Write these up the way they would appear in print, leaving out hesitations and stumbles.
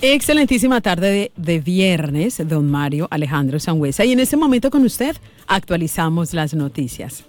Excelentísima tarde de viernes, don Mario Alejandro Sangüesa. Y en este momento con usted actualizamos las noticias.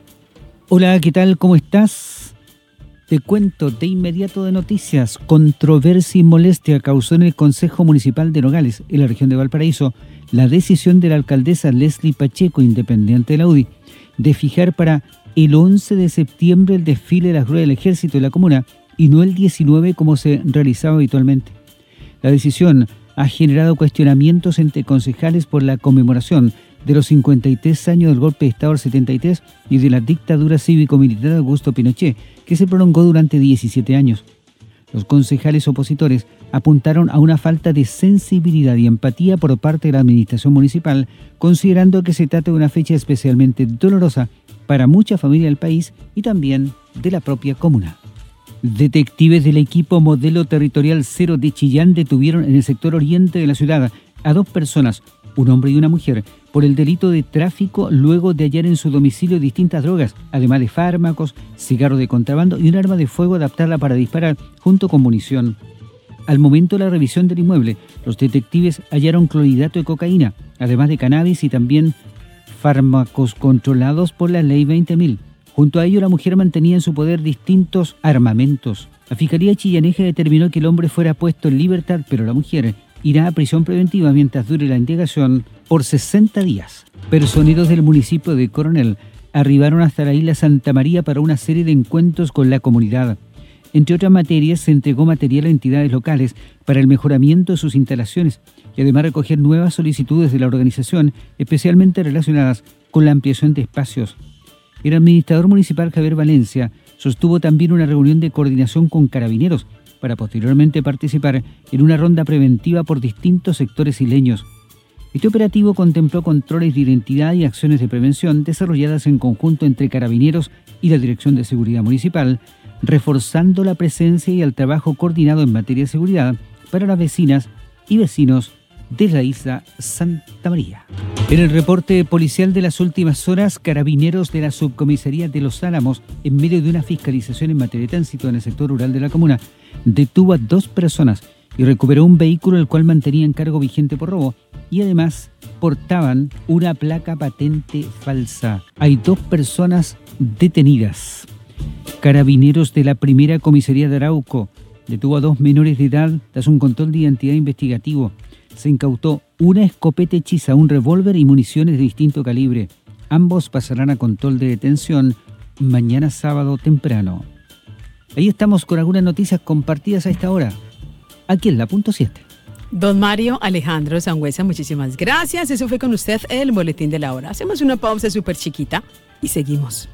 Hola, ¿qué tal? ¿Cómo estás? Te cuento de inmediato de noticias. Controversia y molestia causó en el Consejo Municipal de Nogales, en la región de Valparaíso, la decisión de la alcaldesa Leslie Pacheco, independiente de la UDI, de fijar para el 11 de septiembre el desfile de las ruedas del ejército de la comuna y no el 19 como se realizaba habitualmente. La decisión ha generado cuestionamientos entre concejales por la conmemoración de los 53 años del golpe de Estado del 73 y de la dictadura cívico-militar de Augusto Pinochet, que se prolongó durante 17 años. Los concejales opositores apuntaron a una falta de sensibilidad y empatía por parte de la administración municipal, considerando que se trata de una fecha especialmente dolorosa para mucha familia del país y también de la propia comuna. Detectives del equipo Modelo Territorial Cero de Chillán detuvieron en el sector oriente de la ciudad a 2 personas, un hombre y una mujer, por el delito de tráfico luego de hallar en su domicilio distintas drogas, además de fármacos, cigarros de contrabando y un arma de fuego adaptada para disparar junto con munición. Al momento de la revisión del inmueble, los detectives hallaron clorhidrato de cocaína, además de cannabis y también fármacos controlados por la Ley 20.000. Junto a ello, la mujer mantenía en su poder distintos armamentos. La Fiscalía chillaneja determinó que el hombre fuera puesto en libertad, pero la mujer irá a prisión preventiva mientras dure la indagación por 60 días. Personeros del municipio de Coronel arribaron hasta la isla Santa María para una serie de encuentros con la comunidad. Entre otras materias, se entregó material a entidades locales para el mejoramiento de sus instalaciones y además recoger nuevas solicitudes de la organización, especialmente relacionadas con la ampliación de espacios. El administrador municipal Javier Valencia sostuvo también una reunión de coordinación con carabineros para posteriormente participar en una ronda preventiva por distintos sectores isleños. Este operativo contempló controles de identidad y acciones de prevención desarrolladas en conjunto entre carabineros y la Dirección de Seguridad Municipal, reforzando la presencia y el trabajo coordinado en materia de seguridad para las vecinas y vecinos de la isla Santa María. En el reporte policial de las últimas horas, carabineros de la subcomisaría de Los Álamos, en medio de una fiscalización en materia de tránsito en el sector rural de la comuna, detuvo a 2 personas y recuperó un vehículo el cual mantenían cargo vigente por robo y además portaban una placa patente falsa. Hay 2 personas detenidas. Carabineros de la primera comisaría de Arauco detuvo a 2 menores de edad tras un control de identidad investigativo. Se incautó una escopeta hechiza, un revólver y municiones de distinto calibre. Ambos pasarán a control de detención mañana sábado temprano. Ahí estamos con algunas noticias compartidas a esta hora, aquí en la punto 7. Don Mario Alejandro Sangüesa, muchísimas gracias. Eso fue con usted el Boletín de la Hora. Hacemos una pausa súper chiquita y seguimos.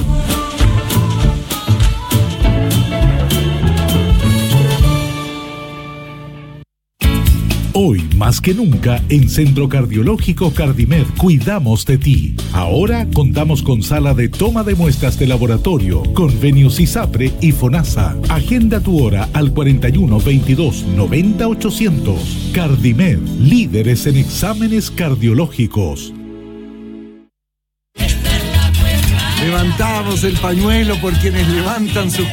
Hoy, más que nunca, en Centro Cardiológico Cardimed cuidamos de ti. Ahora contamos con sala de toma de muestras de laboratorio, convenios ISAPRE y FONASA. Agenda tu hora al 41 22 90 800. Cardimed, líderes en exámenes cardiológicos. Levantamos el pañuelo por quienes levantan su